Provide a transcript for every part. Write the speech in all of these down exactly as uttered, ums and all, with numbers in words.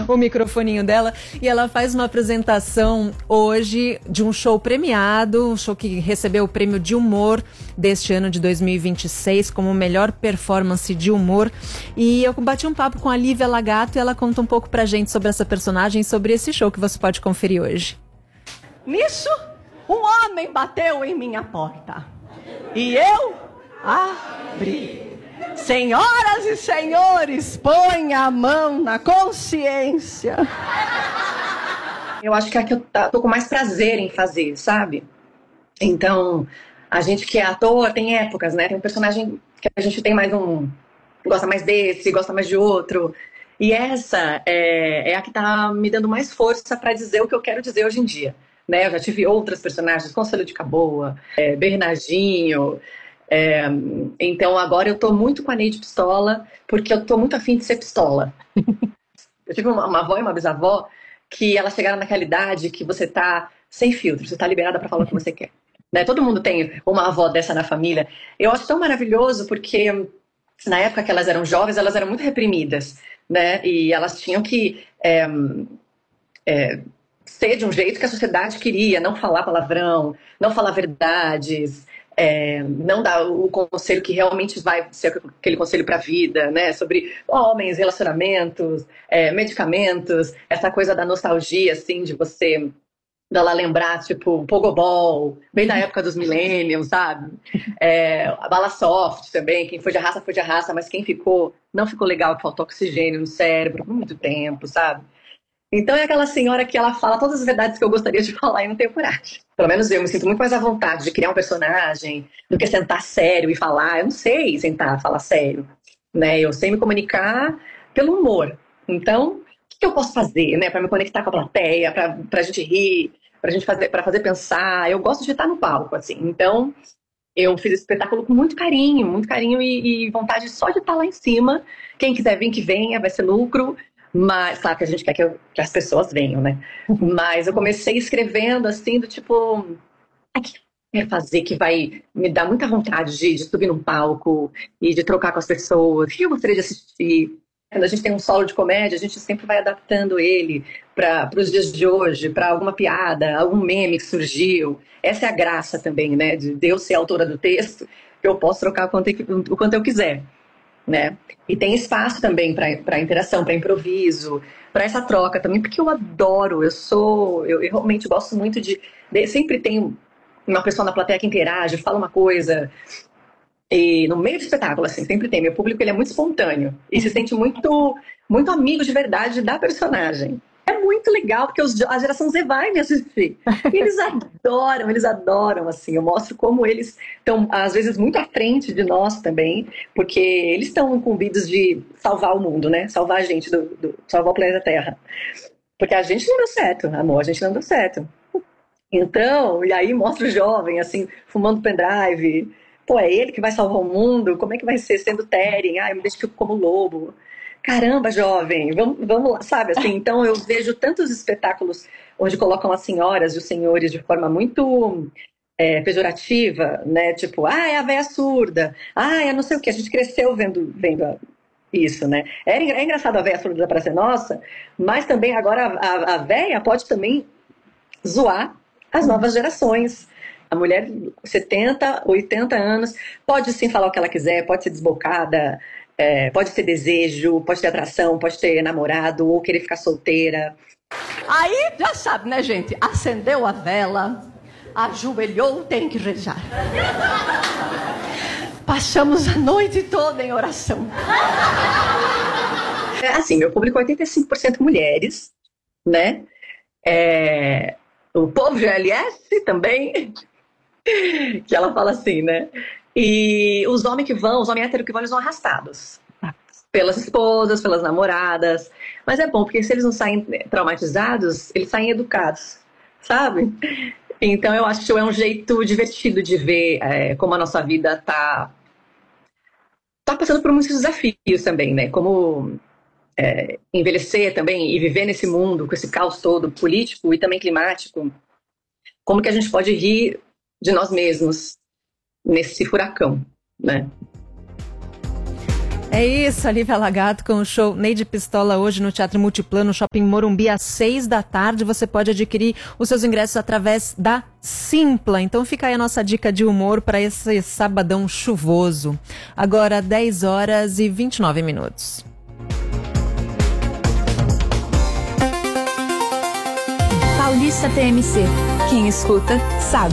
o microfoninho dela. E ela faz uma apresentação hoje de um show premiado, um show que recebeu o prêmio de humor deste ano de dois mil e vinte e seis como melhor performance de humor. E eu bati um papo com a Lívia Lagato e ela conta um pouco pra gente sobre essa personagem e sobre esse show que você pode conferir hoje. Nisso, um homem bateu em minha porta e eu abri. Senhoras e senhores, põe a mão na consciência. Eu acho que é a que eu tô com mais prazer em fazer, sabe? Então, a gente que é ator tem épocas, né? Tem um personagem que a gente tem mais um... gosta mais desse, gosta mais de outro. E essa é, é a que tá me dando mais força pra dizer o que eu quero dizer hoje em dia. Né? Eu já tive outras personagens, Conselho de Caboa, é, Bernardinho... É, então agora eu tô muito com a Neide Pistola, porque eu tô muito afim de ser pistola. Eu tive uma, uma avó e uma bisavó que elas chegaram naquela idade que você tá sem filtro, você tá liberada pra falar o que você quer. Né? Todo mundo tem uma avó dessa na família. Eu acho tão maravilhoso porque na época que elas eram jovens, elas eram muito reprimidas, né? E elas tinham que é, é, ser de um jeito que a sociedade queria, não falar palavrão, não falar verdades. É, não dar o conselho que realmente vai ser aquele conselho para a vida, né? Sobre homens, relacionamentos, é, medicamentos, essa coisa da nostalgia, assim, de você dela lembrar, tipo, Pogobol, bem da época dos millennials, sabe? É, a bala soft também, quem foi de arrasta, foi de arrasta, mas quem ficou, não ficou legal, que faltou oxigênio no cérebro por muito tempo, sabe? Então é aquela senhora que ela fala todas as verdades que eu gostaria de falar e não tenho coragem. Pelo menos eu me sinto muito mais à vontade de criar um personagem do que sentar sério e falar. Eu não sei sentar, falar sério, né? Eu sei me comunicar pelo humor. Então, o que eu posso fazer, né? Para me conectar com a plateia, para pra gente rir, pra gente fazer, pra fazer pensar. Eu gosto de estar no palco, assim. Então, eu fiz esse espetáculo com muito carinho, muito carinho e, e vontade só de estar lá em cima. Quem quiser vir, que venha, vai ser lucro. Mas, claro que a gente quer que, eu, que as pessoas venham, né? Mas eu comecei escrevendo assim, do tipo, o que eu quero fazer que vai me dar muita vontade de, de subir num palco e de trocar com as pessoas? O que eu gostaria de assistir? Quando a gente tem um solo de comédia, a gente sempre vai adaptando ele para os dias de hoje, para alguma piada, algum meme que surgiu. Essa é a graça também, né? De eu ser autora do texto, que eu posso trocar o quanto, o quanto eu quiser. Né? E tem espaço também para interação, para improviso, para essa troca também, porque eu adoro, eu sou, eu, eu realmente gosto muito de, de, sempre tem uma pessoa na plateia que interage, fala uma coisa, e no meio do espetáculo, assim, sempre tem, meu público ele é muito espontâneo, e se sente muito, muito amigo de verdade da personagem. É muito legal, porque os, a geração Z vai me assistir. Eles adoram, eles adoram, assim. Eu mostro como eles estão, às vezes, muito à frente de nós também, porque eles estão incumbidos de salvar o mundo, né? Salvar a gente, do, do, salvar o planeta Terra. Porque a gente não deu certo, amor, a gente não deu certo. Então, e aí mostra o jovem, assim, fumando pendrive. Pô, é ele que vai salvar o mundo? Como é que vai ser sendo Teren? Ah, eu me identifico como lobo. Caramba, jovem, vamos, vamos lá, sabe? Assim, então eu vejo tantos espetáculos onde colocam as senhoras e os senhores de forma muito é, pejorativa, né? Tipo, ah, é a véia surda, ah, é não sei o que. A gente cresceu vendo, vendo isso, né? É, é engraçado a véia surda da Praça é Nossa, mas também agora a, a, a véia pode também zoar as novas gerações. A mulher, setenta, oitenta anos, pode sim falar o que ela quiser, pode ser desbocada, é, pode ter desejo, pode ter atração, pode ter namorado ou querer ficar solteira. Aí, já sabe, né, gente? Acendeu a vela, ajoelhou, tem que rezar. Passamos a noite toda em oração. É, assim, meu público é oitenta e cinco por cento mulheres, né? É, o povo G L S também, que ela fala assim, né? E os homens que vão, os homens héteros que vão, eles vão arrastados. Pelas esposas, pelas namoradas. Mas é bom, porque se eles não saem traumatizados, eles saem educados, sabe? Então eu acho que é um jeito divertido de ver é, como a nossa vida tá, tá passando por muitos desafios também, né? Como é, envelhecer também e viver nesse mundo, com esse caos todo político e também climático. Como que a gente pode rir de nós mesmos nesse furacão, né? É isso, Olivia Lagato com o show Neide Pistola hoje no Teatro Multiplano, Shopping Morumbi, às seis da tarde. Você pode adquirir os seus ingressos através da Simpla. Então fica aí a nossa dica de humor para esse sabadão chuvoso. Agora dez horas e vinte e nove minutos. Paulista T M C. Quem escuta, sabe.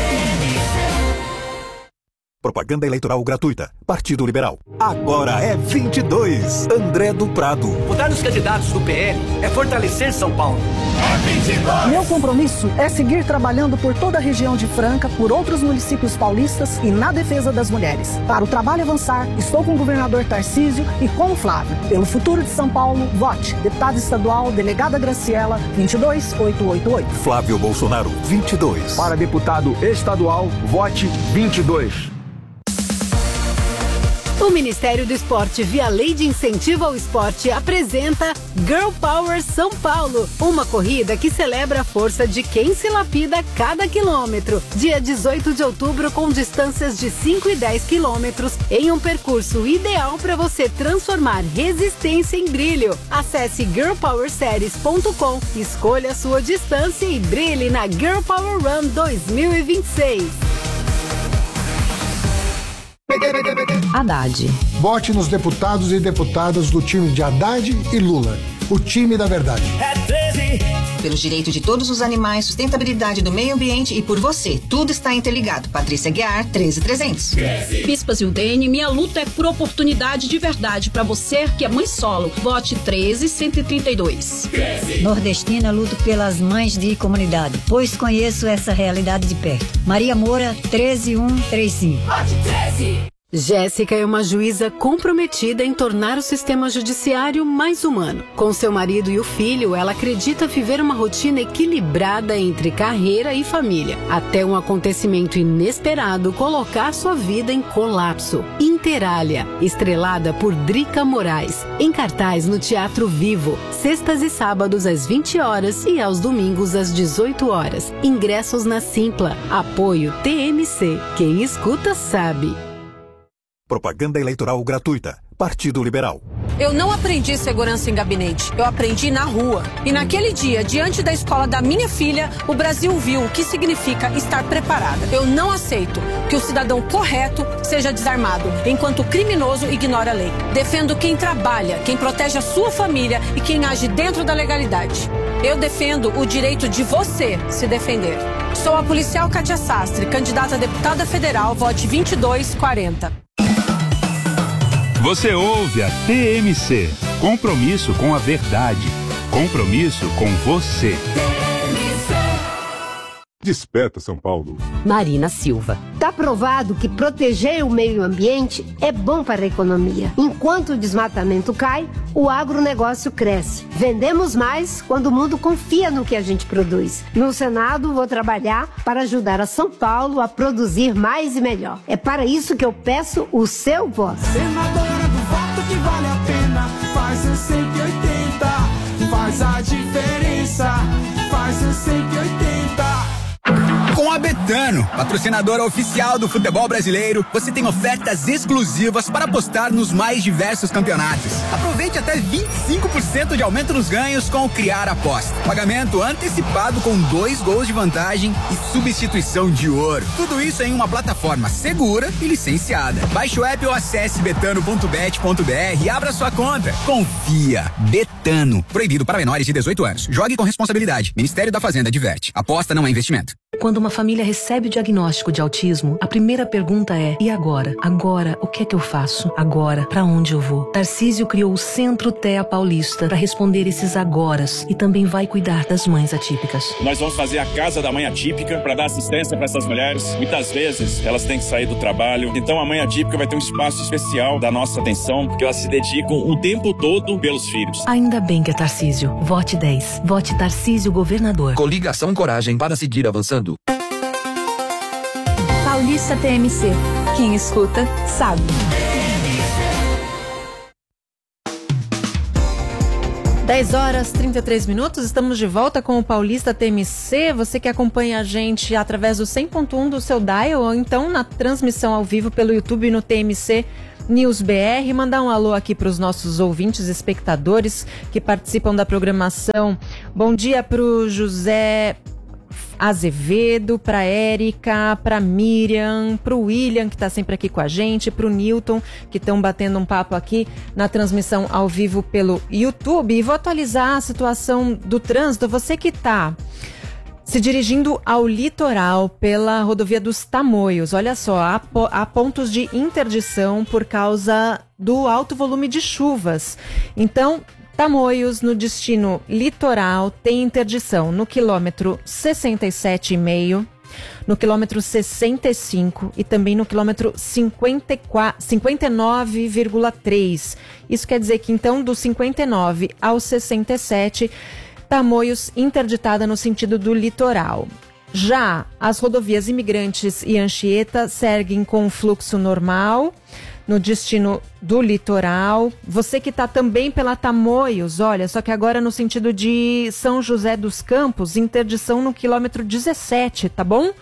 Propaganda eleitoral gratuita. Partido Liberal. Agora é vinte e dois. André do Prado. Votar nos candidatos do P L é fortalecer São Paulo. É vinte e dois. Meu compromisso é seguir trabalhando por toda a região de Franca, por outros municípios paulistas e na defesa das mulheres. Para o trabalho avançar, estou com o governador Tarcísio e com o Flávio. Pelo futuro de São Paulo, vote. Deputada estadual, delegada Graciela, vinte e dois mil oitocentos e oitenta e oito. Flávio Bolsonaro, vinte e dois. Para deputado estadual, vote vinte e dois. O Ministério do Esporte, via Lei de Incentivo ao Esporte, apresenta Girl Power São Paulo, uma corrida que celebra a força de quem se lapida a cada quilômetro. Dia dezoito de outubro, com distâncias de cinco e dez quilômetros, em um percurso ideal para você transformar resistência em brilho. Acesse girl power series ponto com, escolha a sua distância e brilhe na Girl Power Run dois mil e vinte e seis. Haddad. Vote nos deputados e deputadas do time de Haddad e Lula. O time da verdade. É treze. Pelos direitos de todos os animais, sustentabilidade do meio ambiente e por você. Tudo está interligado. Patrícia Guiar, treze mil trezentos. Bispas e U D N, minha luta é por oportunidade de verdade para você que é mãe solo. Vote treze mil cento e trinta e dois. Nordestina, luto pelas mães de comunidade, pois conheço essa realidade de perto. Maria Moura, treze mil cento e trinta e cinco. Vote treze. Jéssica é uma juíza comprometida em tornar o sistema judiciário mais humano. Com seu marido e o filho, ela acredita viver uma rotina equilibrada entre carreira e família, até um acontecimento inesperado colocar sua vida em colapso. Interália, estrelada por Drica Moraes, em cartaz no Teatro Vivo, sextas e sábados às vinte horas e aos domingos às dezoito horas. Ingressos na Simpla. Apoio T M C. Quem escuta sabe. Propaganda eleitoral gratuita. Partido Liberal. Eu não aprendi segurança em gabinete, eu aprendi na rua. E naquele dia, diante da escola da minha filha, o Brasil viu o que significa estar preparada. Eu não aceito que o cidadão correto seja desarmado, enquanto o criminoso ignora a lei. Defendo quem trabalha, quem protege a sua família e quem age dentro da legalidade. Eu defendo o direito de você se defender. Sou a policial Kátia Sastre, candidata a deputada federal, vote vinte e dois quarenta. Você ouve a T M C. Compromisso com a verdade. Compromisso com você. Desperta, São Paulo. Marina Silva. Está provado que proteger o meio ambiente é bom para a economia. Enquanto o desmatamento cai, o agronegócio cresce. Vendemos mais quando o mundo confia no que a gente produz. No Senado, vou trabalhar para ajudar a São Paulo a produzir mais e melhor. É para isso que eu peço o seu voto. Senadora do voto que vale a pena, faz o cento e oitenta, faz a diferença, faz o cento e oitenta. Com a Betano, patrocinadora oficial do futebol brasileiro, você tem ofertas exclusivas para apostar nos mais diversos campeonatos. Aproveite até vinte e cinco por cento de aumento nos ganhos com o Criar Aposta. Pagamento antecipado com dois gols de vantagem e substituição de ouro. Tudo isso em uma plataforma segura e licenciada. Baixe o app ou acesse betano ponto bet ponto br e abra sua conta. Confia. Betano. Proibido para menores de dezoito anos. Jogue com responsabilidade. Ministério da Fazenda adverte. Aposta não é investimento. Quando uma família recebe o diagnóstico de autismo, a primeira pergunta é: e agora? Agora, o que é que eu faço? Agora, pra onde eu vou? Tarcísio criou o Centro T E A Paulista para responder esses agoras e também vai cuidar das mães atípicas. Nós vamos fazer a Casa da Mãe Atípica para dar assistência para essas mulheres. Muitas vezes elas têm que sair do trabalho, então a Mãe Atípica vai ter um espaço especial da nossa atenção, porque elas se dedicam o tempo todo pelos filhos. Ainda bem que é Tarcísio. Vote dez. Vote Tarcísio Governador. Coligação e coragem para seguir avançando. Paulista T M C. Quem escuta, sabe. dez horas e trinta e três minutos, estamos de volta com o Paulista T M C. Você que acompanha a gente através do cem ponto um do seu dial ou então na transmissão ao vivo pelo YouTube no T M C News B R. Mandar um alô aqui para os nossos ouvintes, espectadores que participam da programação. Bom dia para o José Azevedo, para Érica, para Miriam, para o William, que está sempre aqui com a gente, para o Newton, que estão batendo um papo aqui na transmissão ao vivo pelo YouTube. E vou atualizar a situação do trânsito. Você que está se dirigindo ao litoral pela rodovia dos Tamoios, olha só, há, po- há pontos de interdição por causa do alto volume de chuvas. Então, Tamoios, no destino litoral, tem interdição no quilômetro sessenta e sete vírgula cinco, no quilômetro sessenta e cinco e também no quilômetro cinquenta e quatro, cinquenta e nove vírgula três. Isso quer dizer que, então, do cinquenta e nove ao sessenta e sete, Tamoios interditada no sentido do litoral. Já as rodovias Imigrantes e Anchieta seguem com fluxo normal no destino do litoral. Você que está também pela Tamoios, olha, só que agora no sentido de São José dos Campos, interdição no quilômetro dezessete, tá bom?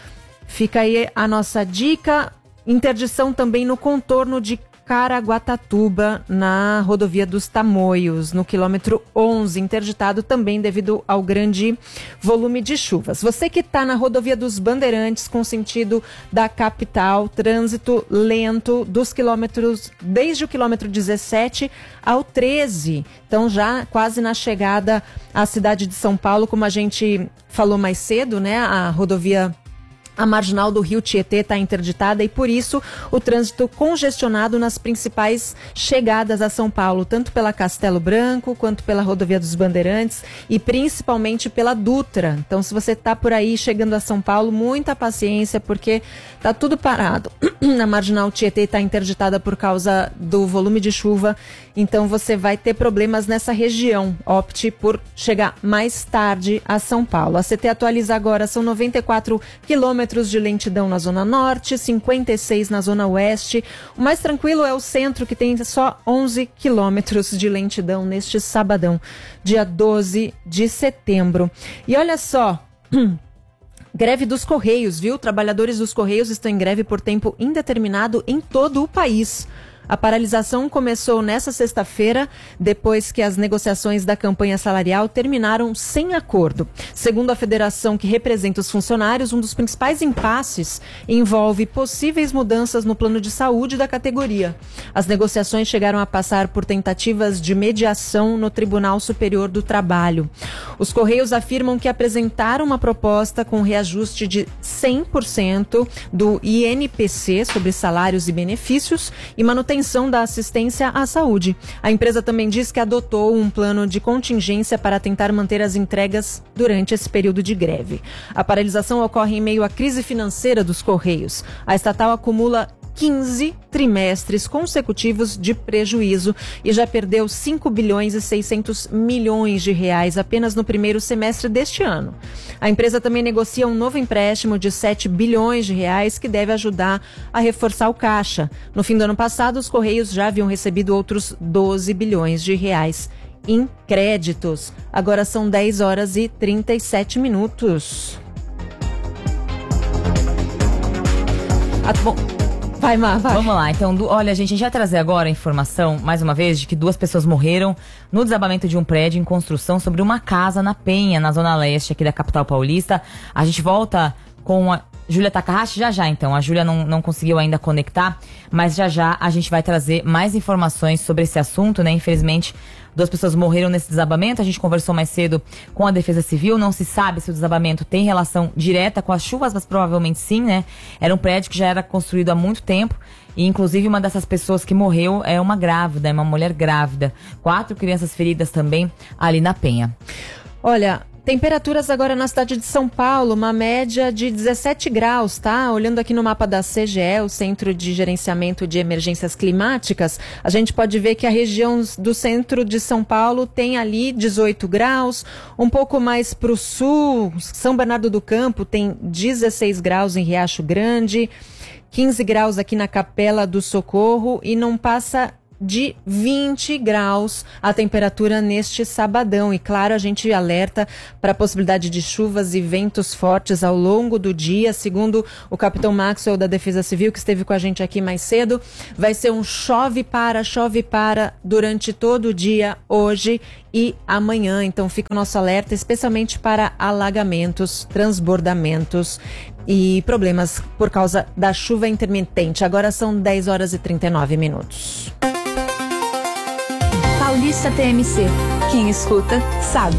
Fica aí a nossa dica. Interdição também no contorno de Caraguatatuba, na rodovia dos Tamoios, no quilômetro onze, interditado também devido ao grande volume de chuvas. Você que está na rodovia dos Bandeirantes, com sentido da capital, trânsito lento dos quilômetros, desde o quilômetro dezessete ao treze, então já quase na chegada à cidade de São Paulo, como a gente falou mais cedo, né? A rodovia A marginal do Rio Tietê está interditada e, por isso, o trânsito congestionado nas principais chegadas a São Paulo, tanto pela Castelo Branco, quanto pela rodovia dos Bandeirantes e principalmente pela Dutra. Então, se você está por aí chegando a São Paulo, muita paciência, porque está tudo parado. A marginal Tietê está interditada por causa do volume de chuva, então você vai ter problemas nessa região. Opte por chegar mais tarde a São Paulo. A C T atualiza agora, são noventa e quatro quilômetros de lentidão na Zona Norte, cinquenta e seis na Zona Oeste. O mais tranquilo é o centro, que tem só onze quilômetros de lentidão neste sabadão, dia doze de setembro. E olha só, greve dos Correios, viu? Trabalhadores dos Correios estão em greve por tempo indeterminado em todo o país. A paralisação começou nesta sexta-feira, depois que as negociações da campanha salarial terminaram sem acordo. Segundo a federação que representa os funcionários, um dos principais impasses envolve possíveis mudanças no plano de saúde da categoria. As negociações chegaram a passar por tentativas de mediação no Tribunal Superior do Trabalho. Os Correios afirmam que apresentaram uma proposta com reajuste de cem por cento do I N P C sobre salários e benefícios e manutenção da assistência à saúde. A empresa também diz que adotou um plano de contingência para tentar manter as entregas durante esse período de greve. A paralisação ocorre em meio à crise financeira dos Correios. A estatal acumula quinze trimestres consecutivos de prejuízo e já perdeu cinco bilhões e seiscentos milhões de reais apenas no primeiro semestre deste ano. A empresa também negocia um novo empréstimo de sete bilhões de reais que deve ajudar a reforçar o caixa. No fim do ano passado, os Correios já haviam recebido outros doze bilhões de reais em créditos. Agora são dez horas e trinta e sete minutos. Ah, bom. Vai, Má, vai. Vamos lá, então, do, olha, gente, a gente vai trazer agora a informação, mais uma vez, de que duas pessoas morreram no desabamento de um prédio em construção sobre uma casa na Penha, na zona leste aqui da capital paulista. A gente volta com a Júlia Takahashi já já, então. A Júlia não, não conseguiu ainda conectar, mas já já a gente vai trazer mais informações sobre esse assunto, né? Infelizmente, duas pessoas morreram nesse desabamento. A gente conversou mais cedo com a Defesa Civil. Não se sabe se o desabamento tem relação direta com as chuvas, mas provavelmente sim, né? Era um prédio que já era construído há muito tempo. E, inclusive, uma dessas pessoas que morreu é uma grávida, é uma mulher grávida. Quatro crianças feridas também ali na Penha. Olha, temperaturas agora na cidade de São Paulo, uma média de dezessete graus, tá? Olhando aqui no mapa da C G E, o Centro de Gerenciamento de Emergências Climáticas, a gente pode ver que a região do centro de São Paulo tem ali dezoito graus, um pouco mais para o sul, São Bernardo do Campo tem dezesseis graus em Riacho Grande, quinze graus aqui na Capela do Socorro e não passa de vinte graus a temperatura neste sabadão. E claro, a gente alerta para a possibilidade de chuvas e ventos fortes ao longo do dia. Segundo o capitão Maxwell da Defesa Civil, que esteve com a gente aqui mais cedo, vai ser um chove para, chove para durante todo o dia hoje e amanhã. Então fica o nosso alerta, especialmente para alagamentos, transbordamentos e problemas por causa da chuva intermitente. Agora são dez horas e trinta e nove minutos. Paulista T M C. Quem escuta, sabe.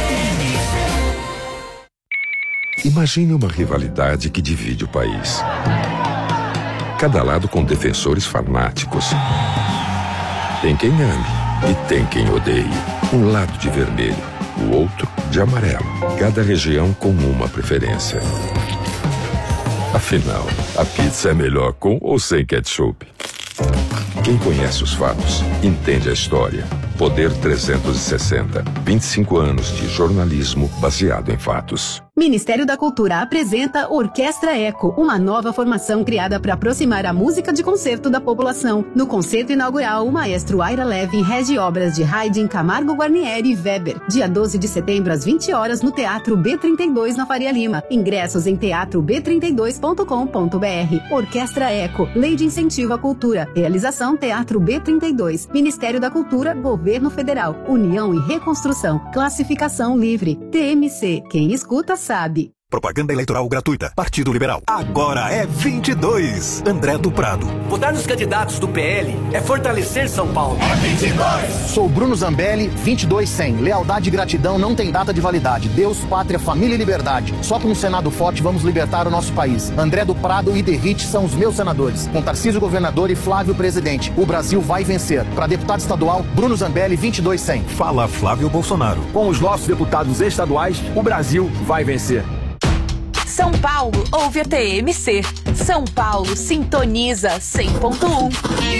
Imagine uma rivalidade que divide o país. Cada lado com defensores fanáticos. Tem quem ame e tem quem odeie. Um lado de vermelho, o outro de amarelo. Cada região com uma preferência. Afinal, a pizza é melhor com ou sem ketchup? Quem conhece os fatos, entende a história. Poder trezentos e sessenta. vinte e cinco anos de jornalismo baseado em fatos. Ministério da Cultura apresenta Orquestra Eco, uma nova formação criada para aproximar a música de concerto da população. No concerto inaugural, o maestro Aira Levin rege obras de Haydn, Camargo Guarnieri e Weber. Dia doze de setembro, às vinte horas, no Teatro B trinta e dois, na Faria Lima. Ingressos em teatro b trinta e dois ponto com ponto b r. Orquestra Eco, Lei de Incentivo à Cultura. Realização Teatro B trinta e dois. Ministério da Cultura, Governo Federal. União e Reconstrução. Classificação livre. T M C. Quem escuta, sabe. Propaganda eleitoral gratuita. Partido Liberal. Agora é vinte e dois. André do Prado. Votar nos candidatos do P L é fortalecer São Paulo. É vinte e dois. Sou Bruno Zambelli, vinte e dois cem. Lealdade e gratidão não tem data de validade. Deus, pátria, família e liberdade. Só com um Senado forte vamos libertar o nosso país. André do Prado e Derrite são os meus senadores. Com Tarcísio governador e Flávio presidente. O Brasil vai vencer. Para deputado estadual, Bruno Zambelli, vinte e dois cem. Fala Flávio Bolsonaro. Com os nossos deputados estaduais, o Brasil vai vencer. São Paulo ouve a T M C. São Paulo sintoniza cem ponto um.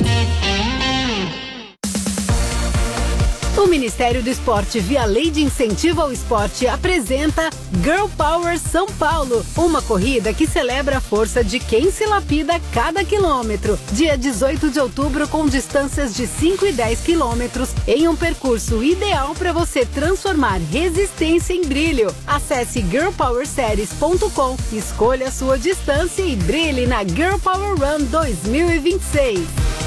O Ministério do Esporte, via Lei de Incentivo ao Esporte, apresenta Girl Power São Paulo, uma corrida que celebra a força de quem se lapida a cada quilômetro. Dia dezoito de outubro, com distâncias de cinco e dez quilômetros, em um percurso ideal para você transformar resistência em brilho. Acesse girl power series ponto com, escolha a sua distância e brilhe na Girl Power Run dois mil e vinte e seis.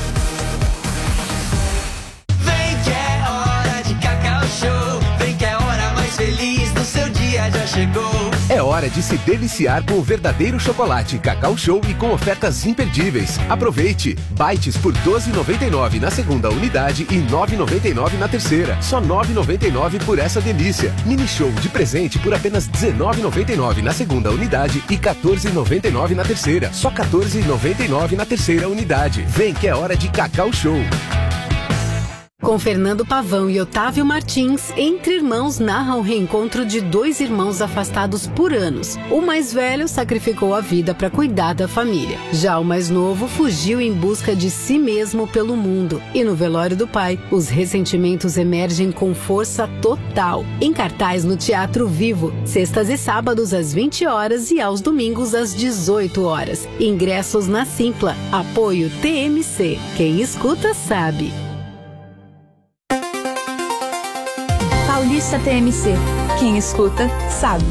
Vem que é a hora mais feliz do seu dia já chegou. É hora de se deliciar com o verdadeiro chocolate Cacau Show e com ofertas imperdíveis. Aproveite! Bites por doze reais e noventa e nove centavos na segunda unidade e nove reais e noventa e nove centavos na terceira. Só nove reais e noventa e nove centavos por essa delícia. Mini Show de presente por apenas dezenove reais e noventa e nove centavos na segunda unidade e quatorze reais e noventa e nove centavos na terceira. Só quatorze reais e noventa e nove centavos na terceira unidade. Vem que é hora de Cacau Show. Com Fernando Pavão e Otávio Martins, Entre Irmãos narra o reencontro de dois irmãos afastados por anos. O mais velho sacrificou a vida para cuidar da família. Já o mais novo fugiu em busca de si mesmo pelo mundo. E no velório do pai, os ressentimentos emergem com força total. Em cartaz no Teatro Vivo, sextas e sábados às vinte horas e aos domingos às dezoito horas. Ingressos na Simpla. Apoio T M C. Quem escuta sabe. Paulista T M C. Quem escuta, sabe.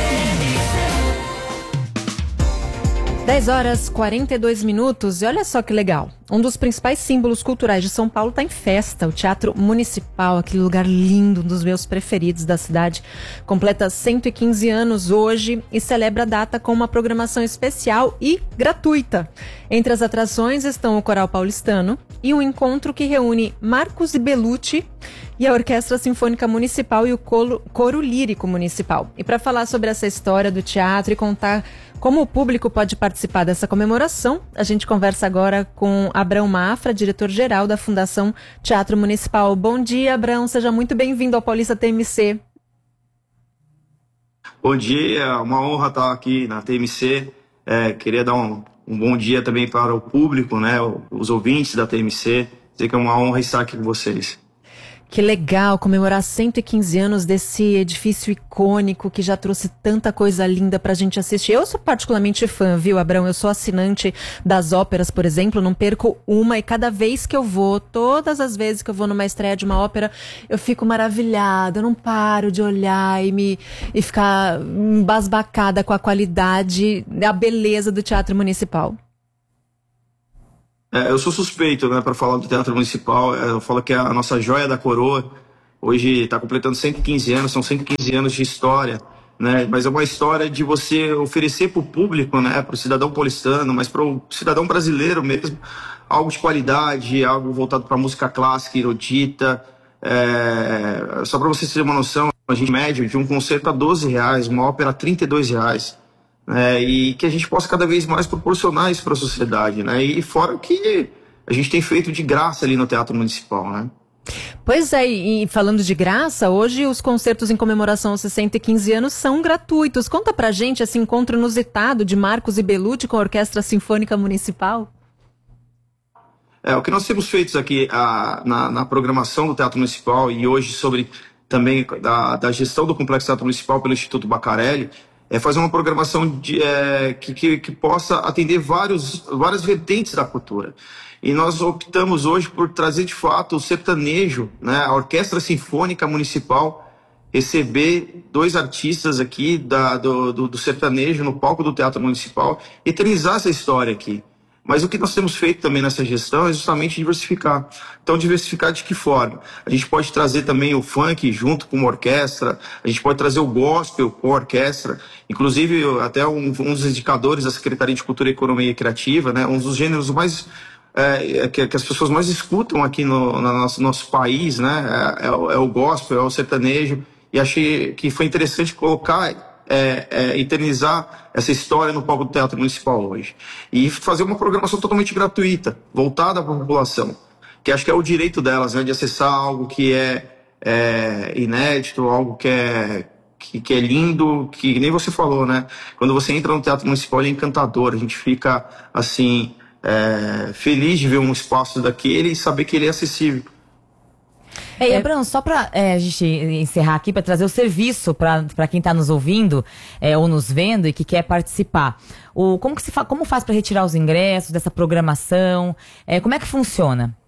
dez horas e quarenta e dois minutos e olha só que legal. Um dos principais símbolos culturais de São Paulo está em festa. O Teatro Municipal, aquele lugar lindo, um dos meus preferidos da cidade, completa cento e quinze anos hoje e celebra a data com uma programação especial e gratuita. Entre as atrações estão o Coral Paulistano e um encontro que reúne Marcos e Belucci e a Orquestra Sinfônica Municipal e o Coro, Coro Lírico Municipal. E para falar sobre essa história do teatro e contar como o público pode participar dessa comemoração, a gente conversa agora com Abrão Mafra, diretor-geral da Fundação Teatro Municipal. Bom dia, Abrão. Seja muito bem-vindo ao Paulista T M C. Bom dia, uma honra estar aqui na T M C. É, queria dar um, um bom dia também para o público, né, os ouvintes da T M C. Dizer que é uma honra estar aqui com vocês. Que legal comemorar cento e quinze anos desse edifício icônico que já trouxe tanta coisa linda pra gente assistir. Eu sou particularmente fã, viu, Abrão? Eu sou assinante das óperas, por exemplo, não perco uma, e cada vez que eu vou, todas as vezes que eu vou numa estreia de uma ópera, eu fico maravilhada, eu não paro de olhar e, me, e ficar embasbacada com a qualidade, a beleza do Teatro Municipal. É, eu sou suspeito, né, para falar do Teatro Municipal. Eu falo que é a nossa joia da coroa. Hoje está completando cento e quinze anos, são cento e quinze anos de história, né? Mas é uma história de você oferecer para o público, né, para o cidadão paulistano, mas para o cidadão brasileiro mesmo, algo de qualidade, algo voltado para música clássica, erudita. É, só para vocês terem uma noção, a gente médio de um concerto a doze reais, uma ópera a trinta e dois reais. É, e que a gente possa cada vez mais proporcionar isso para a sociedade, né? E fora o que a gente tem feito de graça ali no Teatro Municipal, né? Pois é, e falando de graça, hoje os concertos em comemoração aos cento e quinze anos são gratuitos. Conta pra gente esse encontro inusitado de Marcos e Belucci com a Orquestra Sinfônica Municipal. É, o que nós temos feito aqui a, na, na programação do Teatro Municipal e hoje sobre também da, da gestão do Complexo Teatro Municipal pelo Instituto Bacarelli, é fazer uma programação de, é, que, que, que possa atender vários, várias vertentes da cultura. E nós optamos hoje por trazer de fato o sertanejo, né, a Orquestra Sinfônica Municipal, receber dois artistas aqui da, do, do, do sertanejo no palco do Teatro Municipal, eternizar essa história aqui. Mas o que nós temos feito também nessa gestão é justamente diversificar. Então, diversificar de que forma? A gente pode trazer também o funk junto com uma orquestra, a gente pode trazer o gospel com a orquestra, inclusive até um, um dos indicadores da Secretaria de Cultura, Economia e Criativa, né, um dos gêneros mais é, que, que as pessoas mais escutam aqui no, no nosso, nosso país, né, é, é, é o gospel, é o sertanejo, e achei que foi interessante colocar... É, é, eternizar essa história no palco do Teatro Municipal hoje. E fazer uma programação totalmente gratuita, voltada para a população, que acho que é o direito delas, né, de acessar algo que é, é inédito, algo que é, que, que é lindo, que nem você falou, né? Quando você entra no Teatro Municipal, ele é encantador, a gente fica, assim, é, feliz de ver um espaço daquele e saber que ele é acessível. É, e, Abrão, só para é, a gente encerrar aqui, para trazer o serviço para quem está nos ouvindo é, ou nos vendo e que quer participar. O, como, que se fa, como faz para retirar os ingressos dessa programação? É, como é que funciona?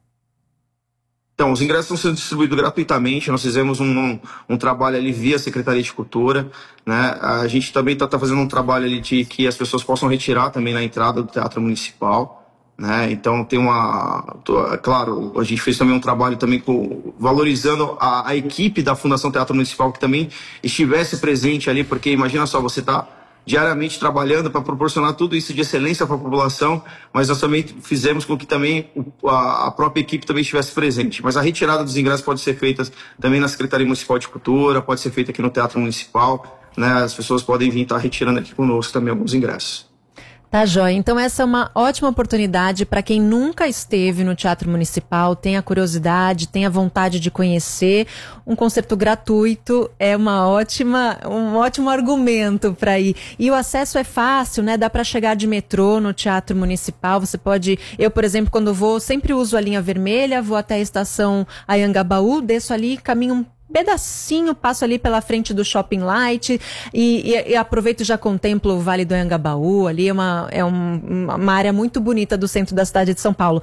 Então, os ingressos estão sendo distribuídos gratuitamente. Nós fizemos um, um, um trabalho ali via Secretaria de Cultura, né? A gente também está tá fazendo um trabalho ali de que as pessoas possam retirar também na entrada do Teatro Municipal. Né? Então tem uma, claro, a gente fez também um trabalho também com, valorizando a, a equipe da Fundação Teatro Municipal que também estivesse presente ali, porque imagina só, você está diariamente trabalhando para proporcionar tudo isso de excelência para a população, mas nós também fizemos com que também a, a própria equipe também estivesse presente. Mas a retirada dos ingressos pode ser feita também na Secretaria Municipal de Cultura, pode ser feita aqui no Teatro Municipal, né? As pessoas podem vir estar retirando aqui conosco também alguns ingressos. Tá, joia. Então essa é uma ótima oportunidade para quem nunca esteve no Teatro Municipal, tem a curiosidade, tem a vontade de conhecer. Um concerto gratuito é uma ótima, um ótimo argumento para ir. E o acesso é fácil, né? Dá para chegar de metrô no Teatro Municipal. Você pode... Eu, por exemplo, quando vou, sempre uso a linha vermelha, vou até a estação Anhangabaú, desço ali, caminho um pedacinho, passo ali pela frente do Shopping Light e, e, e aproveito e já contemplo o Vale do Anhangabaú. Ali é, uma, é um, uma área muito bonita do centro da cidade de São Paulo.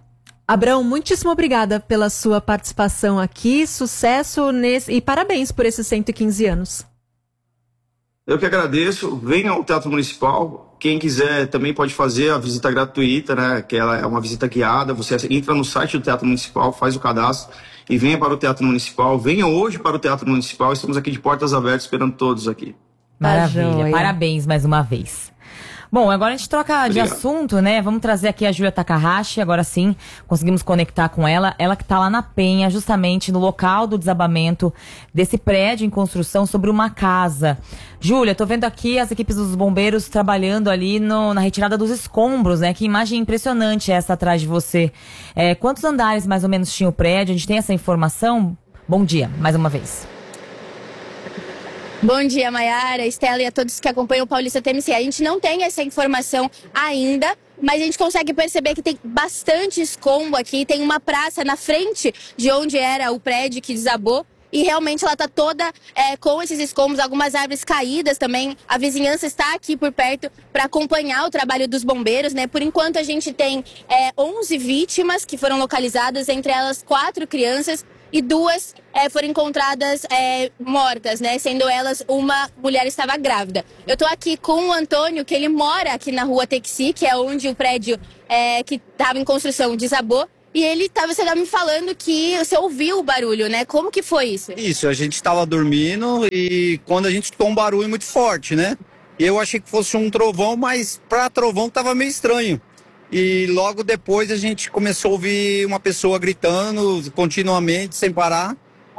Abrão, muitíssimo obrigada pela sua participação aqui, sucesso nesse, e parabéns por esses cento e quinze anos. Eu que agradeço, venha ao Teatro Municipal, quem quiser também pode fazer a visita gratuita, né, que ela é uma visita guiada, você entra no site do Teatro Municipal, faz o cadastro e venha para o Teatro Municipal, venha hoje para o Teatro Municipal, estamos aqui de portas abertas esperando todos aqui. Maravilha, ah, parabéns mais uma vez. Bom, agora a gente troca de Obrigado. assunto, né? Vamos trazer aqui a Júlia Takahashi, agora sim, conseguimos conectar com ela. Ela que está lá na Penha, justamente no local do desabamento desse prédio em construção sobre uma casa. Júlia, tô vendo aqui as equipes dos bombeiros trabalhando ali no, na retirada dos escombros, né? Que imagem impressionante essa atrás de você. É, quantos andares mais ou menos tinha o prédio? A gente tem essa informação? Bom dia, mais uma vez. Bom dia, Maiara, Estela e a todos que acompanham o Paulista T M C. A gente não tem essa informação ainda, mas a gente consegue perceber que tem bastante escombro aqui, tem uma praça na frente de onde era o prédio que desabou. E realmente ela está toda é, com esses escombros, algumas árvores caídas também. A vizinhança está aqui por perto para acompanhar o trabalho dos bombeiros, né? Por enquanto a gente tem é, onze vítimas que foram localizadas, entre elas quatro crianças e duas é, foram encontradas é, mortas, né? Sendo elas uma mulher estava grávida. Eu estou aqui com o Antônio, que ele mora aqui na rua Texi, que é onde o prédio é, que estava em construção desabou. E ele tava, você estava me falando que você ouviu o barulho, né? Como que foi isso? Isso, a gente estava dormindo e quando a gente escutou um barulho muito forte, né? Eu achei que fosse um trovão, mas para trovão tava meio estranho. E logo depois a gente começou a ouvir uma pessoa gritando continuamente, sem parar.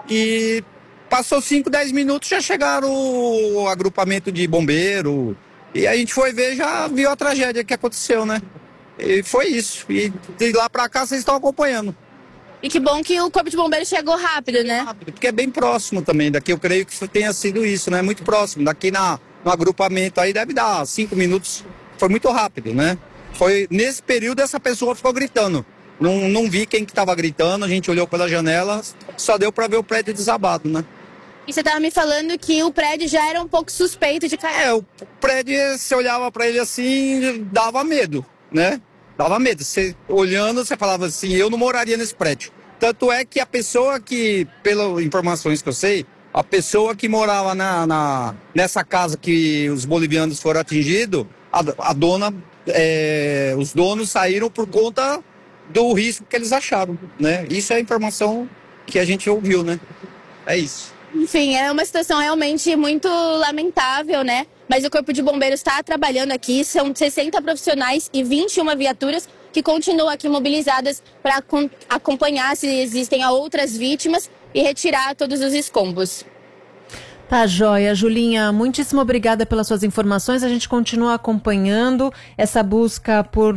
E passou cinco, dez minutos, já chegaram o agrupamento de bombeiro. E a gente foi ver, já viu a tragédia que aconteceu, né? E foi isso. E de lá pra cá vocês estão acompanhando. E que bom que o Corpo de Bombeiros chegou rápido, né? Rápido, porque é bem próximo também. Daqui eu creio que tenha sido isso, né? Muito próximo. Daqui na, no agrupamento aí deve dar cinco minutos. Foi muito rápido, né? Foi nesse período essa pessoa ficou gritando. Não, não vi quem que tava gritando, a gente olhou pela janela, só deu pra ver o prédio desabado, né? E você tava me falando que o prédio já era um pouco suspeito de cair. É, o prédio, você olhava pra ele assim, dava medo, né? Dava medo. Você olhando, você falava assim, eu não moraria nesse prédio. Tanto é que a pessoa que, pelas informações que eu sei, a pessoa que morava na, na, nessa casa que os bolivianos foram atingidos, a, a dona, é, os donos saíram por conta do risco que eles acharam, né? Isso é a informação que a gente ouviu, né? É isso. Enfim, é uma situação realmente muito lamentável, né? Mas o Corpo de Bombeiros está trabalhando aqui, são sessenta profissionais e vinte e uma viaturas que continuam aqui mobilizadas para acompanhar se existem outras vítimas e retirar todos os escombros. Tá, joia. Julinha, muitíssimo obrigada pelas suas informações. A gente continua acompanhando essa busca por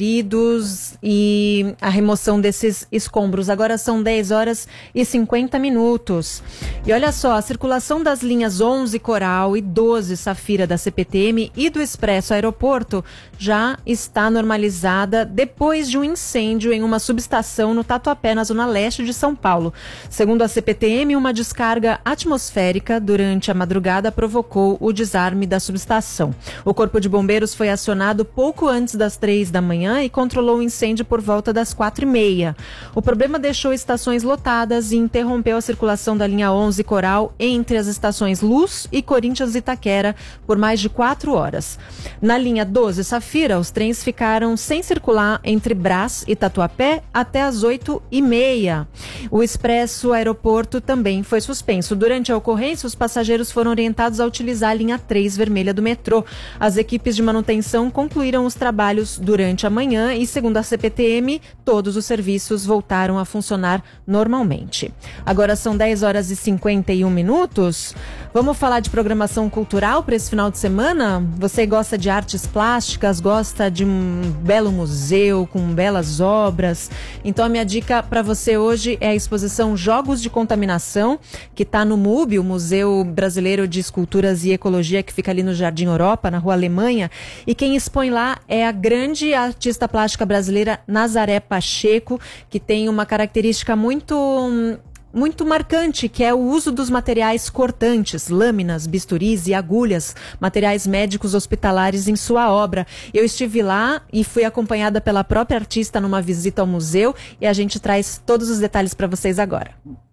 feridos e a remoção desses escombros. Agora são dez horas e cinquenta minutos. E olha só, a circulação das linhas onze Coral e doze Safira da C P T M e do Expresso Aeroporto já está normalizada depois de um incêndio em uma subestação no Tatuapé, na zona leste de São Paulo. Segundo a C P T M, uma descarga atmosférica durante Durante a madrugada provocou o desarme da subestação. O Corpo de Bombeiros foi acionado pouco antes das três da manhã e controlou o incêndio por volta das quatro e meia. O problema deixou estações lotadas e interrompeu a circulação da linha onze Coral entre as estações Luz e Corinthians Itaquera por mais de quatro horas. Na linha doze Safira, os trens ficaram sem circular entre Brás e Tatuapé até as oito e meia. O Expresso Aeroporto também foi suspenso. Durante a ocorrência, os passageiros foram orientados a utilizar a linha três vermelha do metrô. As equipes de manutenção concluíram os trabalhos durante a manhã e, segundo a C P T M, todos os serviços voltaram a funcionar normalmente. Agora são dez horas e cinquenta e um minutos. Vamos falar de programação cultural para esse final de semana? Você gosta de artes plásticas, gosta de um belo museu com belas obras? Então a minha dica para você hoje é a exposição Jogos de Contaminação, que está no M U B, o Museu Brasileiro de Esculturas e Ecologia, que fica ali no Jardim Europa, na Rua Alemanha. E quem expõe lá é a grande artista plástica brasileira Nazaré Pacheco, que tem uma característica muito... muito marcante, que é o uso dos materiais cortantes, lâminas, bisturis e agulhas, materiais médicos hospitalares em sua obra. Eu estive lá e fui acompanhada pela própria artista numa visita ao museu e a gente traz todos os detalhes para vocês agora.